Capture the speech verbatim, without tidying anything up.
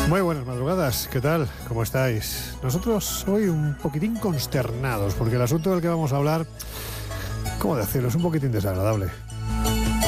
Muy buenas madrugadas, ¿qué tal? ¿Cómo estáis? Nosotros hoy un poquitín consternados porque el asunto del que vamos a hablar, ¿cómo decirlo? Es un poquitín desagradable.